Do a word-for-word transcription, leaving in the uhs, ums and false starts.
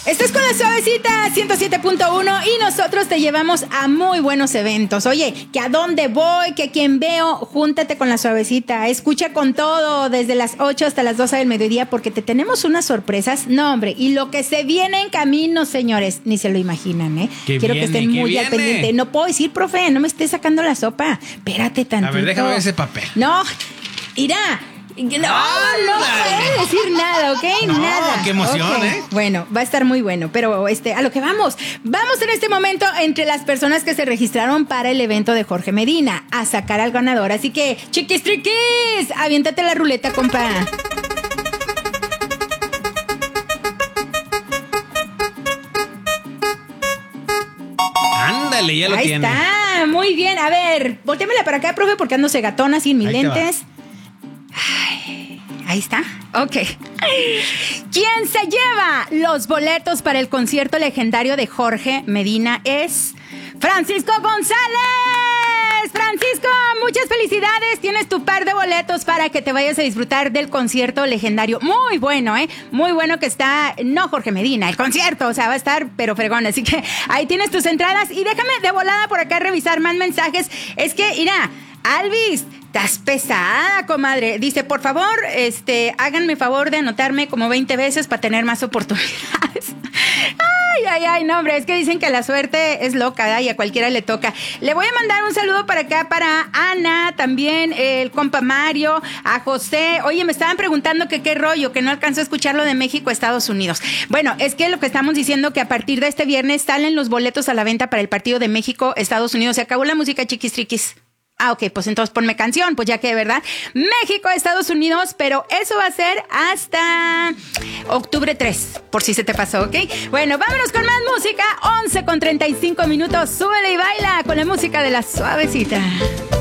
Estás con la Suavecita ciento siete punto uno y nosotros te llevamos a muy buenos eventos. Oye, que a dónde voy, que a quién veo, júntate con la Suavecita. Escucha con todo desde las ocho hasta las doce del mediodía porque te tenemos unas sorpresas. No, hombre, y lo que se viene en camino, señores, ni se lo imaginan, ¿eh? ¿Qué Quiero viene? que estén muy ¿Qué al viene? pendiente. No puedo decir, profe, no me estés sacando la sopa. Espérate tantito. A ver, déjame ver ese papel. No, irá. No, no puede decir nada, ¿ok? No, nada. qué emoción, Okay. ¿eh? Bueno, va a estar muy bueno, pero este, a lo que vamos. Vamos en este momento entre las personas que se registraron para el evento de Jorge Medina a sacar al ganador. Así que, chiquis triquis, aviéntate la ruleta, compa. Ándale, ya lo Ahí tiene. está, muy bien. A ver, voltéamela para acá, profe, porque ando cegatona sin mis Ahí te lentes. Ay, ahí está. Ok. ¿Quién se lleva los boletos para el concierto legendario de Jorge Medina? Es Francisco González. Francisco, muchas felicidades. Tienes tu par de boletos para que te vayas a disfrutar del concierto legendario. Muy bueno, ¿eh? Muy bueno que está, no Jorge Medina, el concierto, o sea, va a estar pero fregón. Así que ahí tienes tus entradas y déjame de volada por acá revisar más mensajes. Es que, mira, Alvis, estás pesada, comadre. Dice, por favor, este, háganme favor de anotarme como veinte veces para tener más oportunidades. Ay, ay, ay, no, hombre, es que dicen que la suerte es loca, ¿eh? Y a cualquiera le toca. Le voy a mandar un saludo para acá, para Ana, también el compa Mario, a José. Oye, me estaban preguntando que qué rollo, que no alcanzó a escuchar lo de México, Estados Unidos. Bueno, es que lo que estamos diciendo que a partir de este viernes salen los boletos a la venta para el partido de México, Estados Unidos. Se acabó la música, chiquis triquis. Ah, ok, pues entonces ponme canción, pues ya que, ¿verdad? México, Estados Unidos, pero eso va a ser hasta octubre tres, por si se te pasó, ¿ok? Bueno, vámonos con más música, once con treinta y cinco minutos, súbele y baila con la música de la Suavecita.